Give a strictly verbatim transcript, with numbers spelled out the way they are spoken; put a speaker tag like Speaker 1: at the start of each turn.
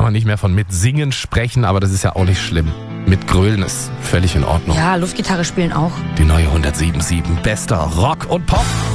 Speaker 1: man nicht mehr von Mitsingen sprechen, aber das ist ja auch nicht schlimm. Mit Grölen ist völlig in Ordnung.
Speaker 2: Ja, Luftgitarre spielen auch.
Speaker 1: Die neue hundertsieben Komma sieben, bester Rock und Pop.